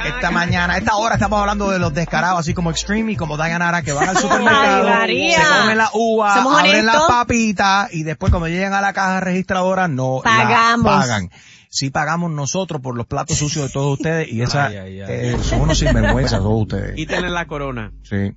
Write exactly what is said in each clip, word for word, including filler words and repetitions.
esta mañana, a esta hora estamos hablando de los descarados, así como Extreme y como Dayanara, que van al supermercado, Ay, se comen la uva, Somos abren honestos. las papitas y después cuando llegan a la caja registradora no Pagamos. la pagan. Sí pagamos nosotros por los platos sucios de todos ustedes y esa Ay, ay, ay. Eh, son unos sinvergüenzas todos ustedes. Y tener la corona. Sí.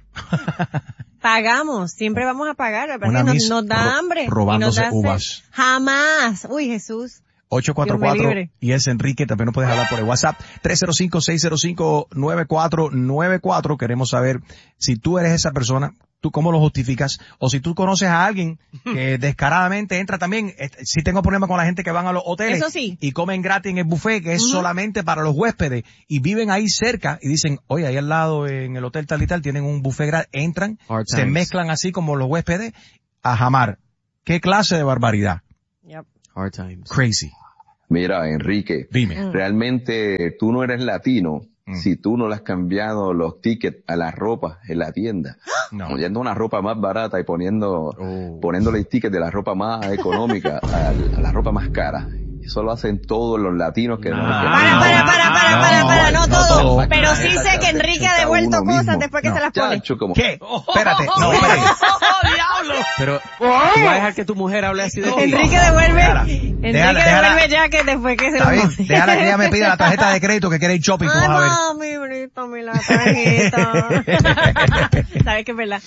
Pagamos, siempre vamos a pagar. Lo que Una pasa es que miss nos, nos da ro- hambre. robándose y nos da sed. uvas. Jamás. Uy, Jesús. ocho cuatro Dios me cuatro libre. y es Enrique, también nos puedes hablar por el WhatsApp tres cero cinco, seis cero cinco, nueve cuatro nueve cuatro. Queremos saber si tú eres esa persona, tú cómo lo justificas, o si tú conoces a alguien que descaradamente entra también. Si tengo problemas con la gente que van a los hoteles Eso sí. y comen gratis en el buffet, que es Ujú. solamente para los huéspedes, y viven ahí cerca y dicen, oye, ahí al lado en el hotel tal y tal tienen un buffet gratis, entran, Hard se times. mezclan así como los huéspedes a jamar. ¿Qué clase de barbaridad? Yep. Hard times. Crazy. Mira, Enrique, Dime. realmente tú no eres latino Mm. si tú no le has cambiado los tickets a la ropa en la tienda. No. Poniendo una ropa más barata y poniendo, Oh. poniéndole el ticket de la ropa más económica a, a la ropa más cara. Eso lo hacen todos los latinos que no. Ah. que no- Para, para, para, para, No, para, para, no, no todo. todo. Pero sí sé que Enrique ha devuelto Uno mismo. cosas después que No. se las pone. Chacho, como ¿Qué? Espérate, no, espérate. Pero, ¿tú vas a dejar que tu mujer hable así de ti? Enrique devuelve, Déjala. Enrique Déjala, déjala. devuelve ya que después que se Está lo bien, pone. déjala que ella me pida la tarjeta de crédito que quiere ir shopping, tú Ay, vas a ver. mami, préstame la tarjeta. ¿Sabes que es verdad?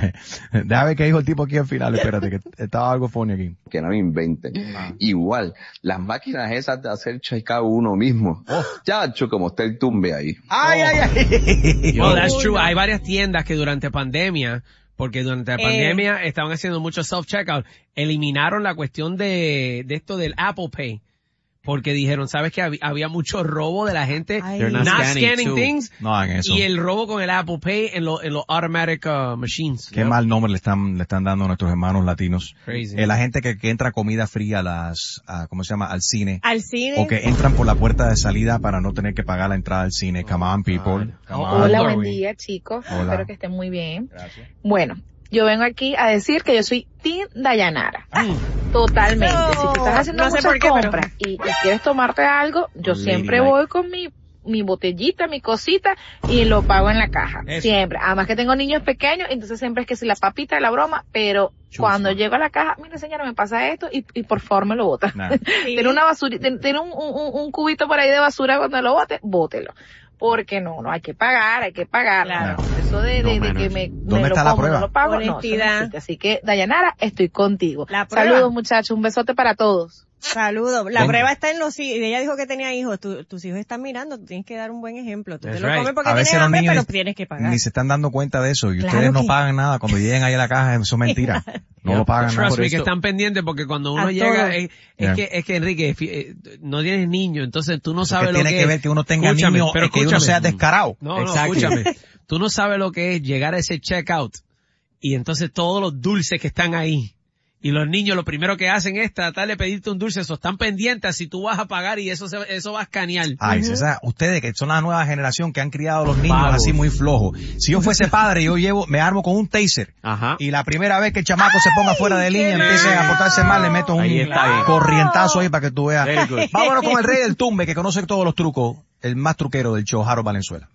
Déjame ver qué dijo el tipo aquí al final, espérate, que estaba algo funny aquí. que no me inventen. Ah. Igual, las máquinas esas de hacer check-out uno mismo. Chacho, como está el tumbe ahí. Ay, ay, ay. Well, that's true. Hay varias tiendas que durante pandemia, porque durante la Eh. pandemia estaban haciendo mucho self-checkout, eliminaron la cuestión de, de esto del Apple Pay. Porque dijeron, ¿sabes que hab- había mucho robo de la gente Ay. not, They're not not scanning, scanning, too. things? No hagan eso. Y el robo con el Apple Pay en, lo- en los automatic uh, machines. Qué ¿no? mal nombre le están, le están dando a nuestros hermanos latinos. Crazy. Eh, la gente que, que entra comida fría a las, a, ¿cómo se llama? Al cine. Al cine. O que entran por la puerta de salida para no tener que pagar la entrada al cine. Come on, people. Come on. Hola, Are buen we? día, chicos. Hola. Espero que estén muy bien. Gracias. Bueno, yo vengo aquí a decir que yo soy Team Dayanara. Totalmente. No, si tú estás haciendo no sé muchas por qué, pero- compras y, y quieres tomarte algo, yo Lady siempre like. voy con mi mi botellita, mi cosita y lo pago en la caja. Eso. Siempre. Además que tengo niños pequeños, entonces siempre es que si la papita y la broma, pero Chufa. cuando llego a la caja, mire señora, me pasa esto y, y por favor me lo bota. Nah. Sí. Tiene una basura, tiene un, un, un cubito por ahí de basura cuando lo bote, bótelo. Porque no, no, hay que pagar, hay que pagar. Claro. No, eso de, de, No, de mano. que me, ¿Dónde me lo está la como, prueba? no lo pago, no, eso no Honestidad. existe. Así que, Dayanara, estoy contigo. La prueba. Saludos, muchachos, un besote para todos. Saludos. La Ven. prueba está en los hijos. Ella dijo que tenía hijos. Tu- tus hijos están mirando. Tú tienes que dar un buen ejemplo. Tú That's te lo right. comes porque A veces tienes los hambre, niños pero ni- tienes que pagar. Ni se están dando cuenta de eso y Claro ustedes no que- pagan nada. Cuando lleguen ahí a la caja, eso es mentira. No lo pagan nada. Trust me, Por que eso- están pendientes porque cuando uno A llega, todo. es, es Yeah. que, es que Enrique, fi- eh, no tienes niño, entonces tú no Eso sabes que lo tiene que que es. ver que uno tenga Escúchame, niños pero y que uno escúchame. sea descarado. No, no, Exacto. escúchame. Tú no sabes lo que es llegar a ese checkout y entonces todos los dulces que están ahí. Y los niños lo primero que hacen es tratar de pedirte un dulce, eso están pendientes si tú vas a pagar y eso se, eso va a escanear. Ay, César, ustedes que son la nueva generación que han criado a los niños Vagos. así muy flojos. Si yo fuese padre, yo llevo, me armo con un taser. Ajá. Y la primera vez que el chamaco se ponga fuera de línea, qué empiece a portarse mal, le meto un Ahí está bien. corrientazo ahí para que tú veas. Very good. Vámonos con el rey del tumbe, que conoce todos los trucos, el más truquero del show, Harold Valenzuela.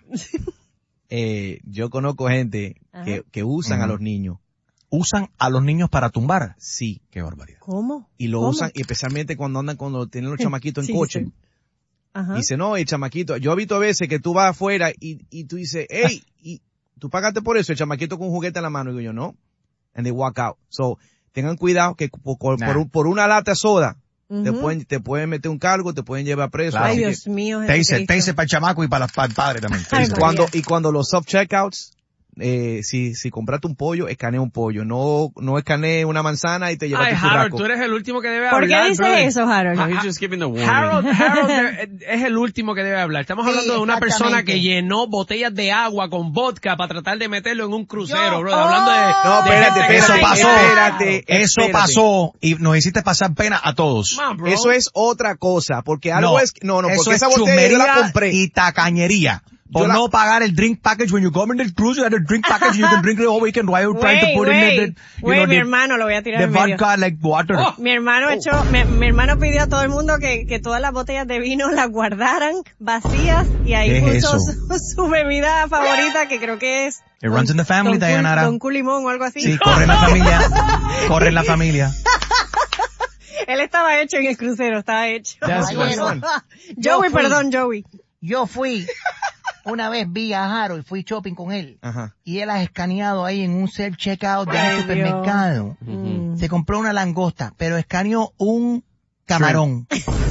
Eh, yo conozco gente que, que usan a Ujú. los niños. Usan a los niños para tumbar. Sí. Qué barbaridad. ¿Cómo? Y lo ¿Cómo? usan, y especialmente cuando andan, cuando tienen los chamaquitos en Sí, coche. sí. Ajá. Dice, no, el chamaquito, yo he visto a veces que tú vas afuera y, y tú dices, hey, y tú pagaste por eso, el chamaquito con un juguete en la mano. Y digo yo, no. And they walk out. So, tengan cuidado que por, por, Nah. por un- por una lata de soda, te Ujú. pueden, te pueden meter un cargo, te pueden llevar preso. Claro. Ay, Así que- Dios mío. Taser, Jesucristo. taser para el chamaco y para, para el padre también. Ay, Taser. María. cuando, y cuando los self-checkouts, eh, si, si compraste un pollo, escanea un pollo. No, no escanee una manzana y te llevas Ay, tu Harold, churrasco. tú eres el último que debe ¿Por qué hablar. dices brother. eso, Harold? Ah, Ajá. he's just giving the warning. Harold, Harold de- es el último que debe hablar. Estamos Sí, hablando de una persona exactamente. que llenó botellas de agua con vodka para tratar de meterlo en un crucero, Yo- bro. Hablando de... No, de espérate, gente que eso está- pasó. Espérate, Eso espérate. pasó y nos hiciste pasar pena a todos. Come on, bro. Eso es otra cosa, porque algo No, es, no, no, eso porque es esa botella yo la chusmería compré. y tacañería. por la- no pagar el drink package when you come in the cruise, you have the drink package, you can drink the whole weekend. Why are you trying to Güey, put in the, güey, the, you güey, know, mi the, hermano, lo voy a tirar the en medio. vodka like water? Oh. Mi hermano echó, mi, mi hermano pidió a todo el mundo que, que todas las botellas de vino las guardaran vacías y ahí ¿Qué es puso eso? su, su bebida favorita que creo que es It runs in the family, Don Cul- Dayanara. Don Culimón o algo así. Sí, corre en la familia, corre en la familia. Él estaba hecho en el crucero, estaba hecho. That's Ay, funny. bueno. Joey, Yo fui. perdón, Joey. Yo fui, una vez vi a Harold, fui shopping con él. Ajá. Y él ha escaneado ahí en un self-checkout de Ay, un supermercado. Mm. Se compró una langosta, pero escaneó un camarón.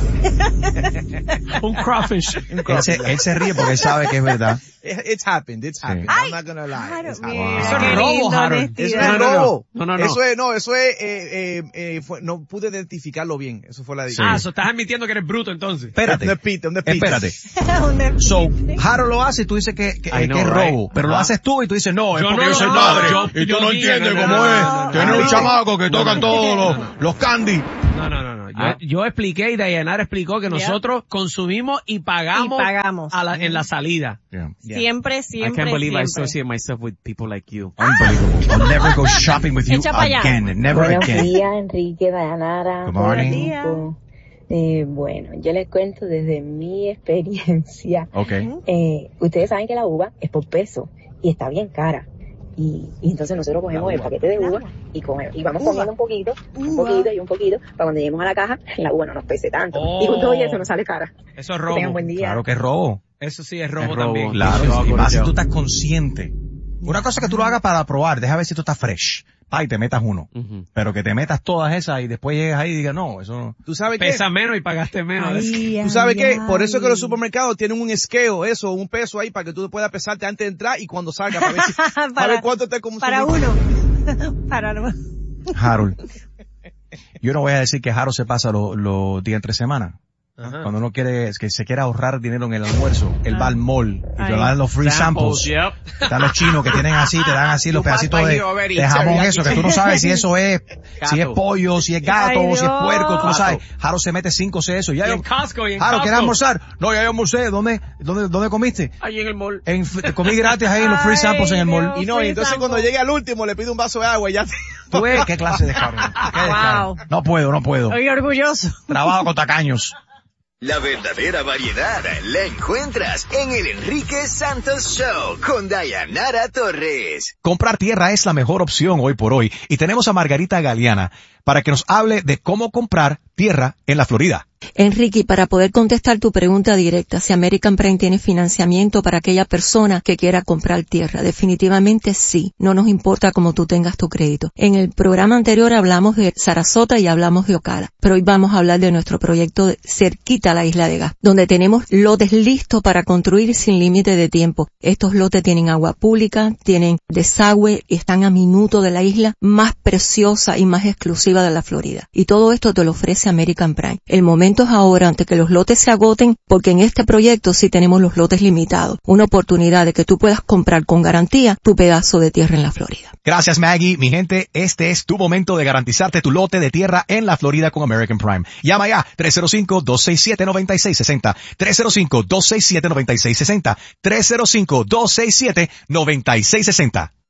Un crawfish. Él se, él se ríe porque él sabe que es verdad. It- It's happened, it's happened. Ay, I'm not gonna lie. Claro, It's mira, happened. Eso es qué robo, linda Harold. honestidad. Eso No, es no, no. robo. No, no, no. Eso es, no, eso es, eh, eh, eh, fue, no pude identificarlo bien. Eso fue la Sí. Ah, so estás admitiendo que eres bruto entonces. Espérate, Un despiste, un despiste. espérate. Un de- So, Harold lo hace y tú dices que, que, I know, que es right? robo, pero lo Ajá. haces tú y tú dices, no, es Yo porque no, yo soy no, padre. yo- y tú yo no dije, entiendes no, cómo no, es. no, no, Tienes no, un no. chamaco que tocan no, todos no, los, no, no. los candy. No, no, no, no. Yo, Ah. yo expliqué y Dayanara explicó que nosotros consumimos y pagamos, Y pagamos. a la- en la salida. Yeah. Siempre, siempre, siempre. myself with people like you. Unbelievable. I'll never go shopping with you Echa pa' allá. again. Never Buenos again. días, Enrique, Dayanara. Good todo el morning. equipo. Eh, bueno, yo les cuento desde mi experiencia. Okay. Eh, ustedes saben que la uva es por peso y está bien cara. Y, y entonces nosotros cogemos el paquete de uva y, cogemos, y vamos Uva. comiendo un poquito, un Uva. poquito y un poquito, para cuando lleguemos a la caja, la uva no nos pese tanto. Oh. Y con todo eso nos sale cara. Eso es Que tengan robo. buen día. Claro que es robo. Eso sí es robo Es también. Claro, y más si tú estás consciente. Una cosa que tú lo hagas para probar, deja ver si tú estás fresh. Pa, y te metas uno. Ujú. Pero que te metas todas esas y después llegues ahí y digas, no, eso no. ¿Tú sabes qué? Pesa menos y pagaste menos. Ay, ¿Tú sabes ay, qué? Por eso es que los ay. supermercados tienen un esqueo, eso, un peso ahí para que tú puedas pesarte antes de entrar y cuando salga para ver, si, para, Para- ver cuánto te consume. Para uno. Para no. Harold. Yo no voy a decir que Harold se pasa los los días entre semana. Ajá. Cuando uno quiere, que se quiere ahorrar dinero en el almuerzo, él va al mall y Ay. te dan los free samples. Yep. Están los chinos que tienen así, te dan así los You pedacitos pass by de, here already, de jamón, teriyaki. eso, que tú no sabes si eso es, si es Gato. pollo, si es gato, Ay, si es puerco, tú no Dios. sabes. Harold se mete cinco o seis eso. Ya Y yo, en Costco, y en Harold, ¿quieres Costco. almorzar? No, ya yo almorcé. ¿Dónde, dónde, dónde comiste? Ahí en el mall. En, f- comí gratis ahí en los free Ay, samples en el mall. Dios. Y no, y entonces cuando llegue al último le pide un vaso de agua y ya te... ¿Tú ves qué clase de descaro? ¿Qué descaro? Wow. No puedo, no puedo. Estoy orgulloso. Trabajo con tacaños. La verdadera variedad la encuentras en el Enrique Santos Show con Dayanara Torres. Comprar tierra es la mejor opción hoy por hoy y tenemos a Margarita Galeana para que nos hable de cómo comprar tierra en la Florida. Enrique, para poder contestar tu pregunta directa, si American Prime tiene financiamiento para aquella persona que quiera comprar tierra, definitivamente sí. No nos importa cómo tú tengas tu crédito. En el programa anterior hablamos de Sarasota y hablamos de Ocala, pero hoy vamos a hablar de nuestro proyecto de cerquita a la Isla de Gas, donde tenemos lotes listos para construir sin límite de tiempo. Estos lotes tienen agua pública, tienen desagüe y están a minuto de la isla más preciosa y más exclusiva de la Florida. Y todo esto te lo ofrece American Prime. El momento es ahora, antes que los lotes se agoten, porque en este proyecto sí tenemos los lotes limitados. Una oportunidad de que tú puedas comprar con garantía tu pedazo de tierra en la Florida. Gracias, Maggie. Mi gente, este es tu momento de garantizarte tu lote de tierra en la Florida con American Prime. Llama ya tres cero cinco, dos seis siete, nueve seis seis cero, tres cero cinco, dos seis siete, nueve seis seis cero, tres cero cinco, dos seis siete, nueve seis seis cero.